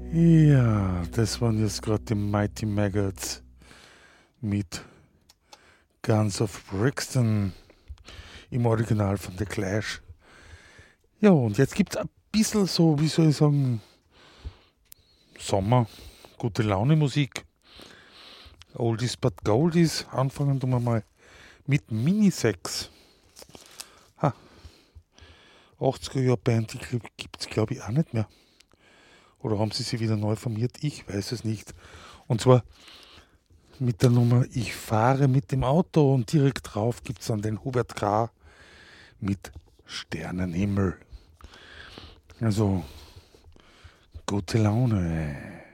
Ja, das waren jetzt gerade die Mighty Maggots mit Guns of Brixton im Original von The Clash. Ja, und jetzt gibt es ein bisschen so, wie soll ich sagen, Sommer, gute Laune Musik. Oldies but Goldies. Anfangen tun wir mal mit Minisex. Ha, 80er Jahre Band, die gibt es glaube ich auch nicht mehr. Oder haben sie sich wieder neu formiert? Ich weiß es nicht. Und zwar mit der Nummer Ich fahre mit dem Auto und direkt drauf gibt es dann den Hubert K. mit Sternenhimmel. Also gute Laune.